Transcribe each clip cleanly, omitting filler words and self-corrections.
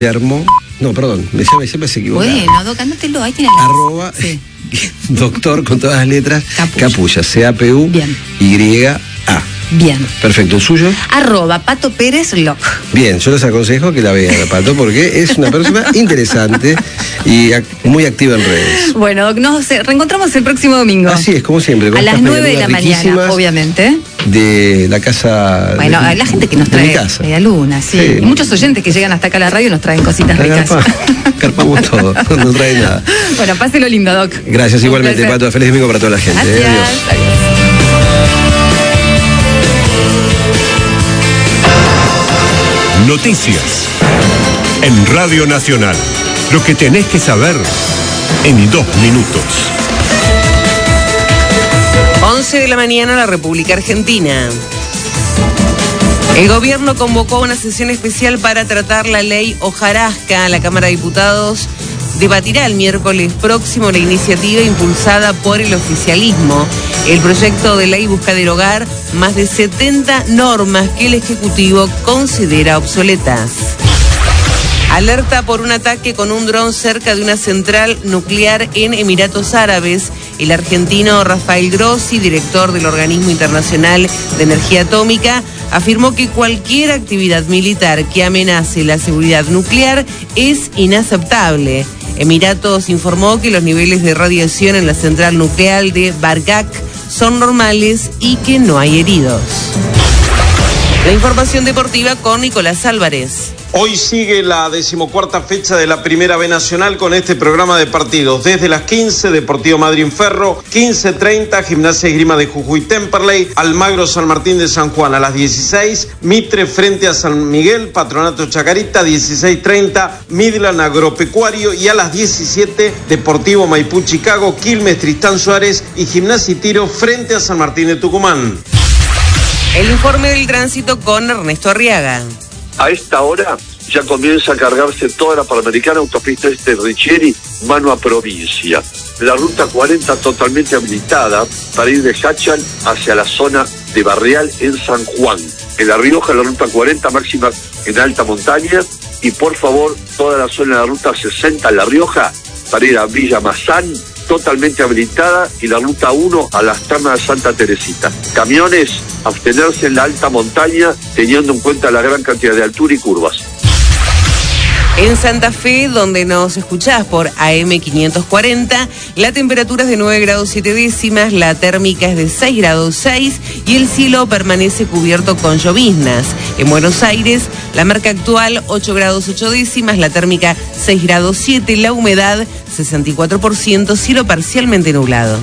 Guillermo, no, perdón, siempre se equivoca. Bueno, Doc, anótelo, ahí tiene la... Arroba, sí. Doctor con todas las letras, Capulla, C-A-P-U, bien. Y-A. Bien. Perfecto, ¿el suyo? Arroba Pato Pérez Loc. Bien, yo les aconsejo que la vean a Pato porque es una persona interesante y muy activa en redes. Bueno, Doc, nos reencontramos el próximo domingo. Así es, como siempre. A las 9 de la mañana, obviamente. De la casa... Bueno, la gente que nos trae media luna, sí. Y muchos oyentes que llegan hasta acá a la radio nos traen cositas ricas. Carpamos todo, no trae nada. Bueno, páselo lindo, Doc. Gracias, igualmente, Pato. Feliz domingo para toda la gente. Gracias. Adiós. Noticias en Radio Nacional. Lo que tenés que saber en 2 minutos. 11 de la mañana, la República Argentina. El gobierno convocó una sesión especial para tratar la ley hojarasca. La Cámara de Diputados debatirá el miércoles próximo la iniciativa impulsada por el oficialismo. El proyecto de ley busca derogar más de 70 normas que el Ejecutivo considera obsoletas. Alerta por un ataque con un dron cerca de una central nuclear en Emiratos Árabes. El argentino Rafael Grossi, director del Organismo Internacional de Energía Atómica, afirmó que cualquier actividad militar que amenace la seguridad nuclear es inaceptable. Emiratos informó que los niveles de radiación en la central nuclear de Bargak son normales y que no hay heridos. La información deportiva con Nicolás Álvarez. Hoy sigue la 14ª fecha de la Primera B Nacional con este programa de partidos. Desde las 15, Deportivo Madryn Ferro, 15:30, Gimnasia Esgrima de Jujuy Temperley, Almagro San Martín de San Juan. A las 16, Mitre frente a San Miguel, Patronato Chacarita, 16:30, Midland Agropecuario, y a las 17, Deportivo Maipú Chicago, Quilmes Tristán Suárez y Gimnasia y Tiro frente a San Martín de Tucumán. El informe del tránsito con Ernesto Arriaga. A esta hora ya comienza a cargarse toda la Panamericana, autopista Richieri, mano a provincia. La ruta 40 totalmente habilitada para ir de Hachal hacia la zona de Barreal en San Juan. En La Rioja, la ruta 40 máxima en alta montaña. Y por favor, toda la zona de la ruta 60 en La Rioja para ir a Villa Mazán, totalmente habilitada, y la ruta 1 a las Termas de Santa Teresita. Camiones, abstenerse en la alta montaña, teniendo en cuenta la gran cantidad de altura y curvas. En Santa Fe, donde nos escuchás por AM 540, la temperatura es de 9 grados 7 décimas, la térmica es de 6 grados 6 y el cielo permanece cubierto con lloviznas. En Buenos Aires, la marca actual 8 grados 8 décimas, la térmica 6 grados 7, la humedad 64%, cielo parcialmente nublado.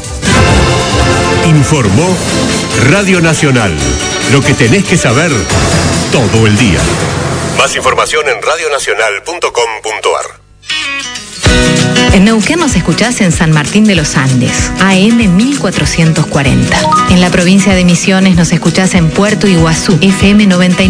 Informó Radio Nacional. Lo que tenés que saber todo el día. Más información en radionacional.com.ar. En Neuquén nos escuchás en San Martín de los Andes, AM 1440. En la provincia de Misiones nos escuchás en Puerto Iguazú, FM 99.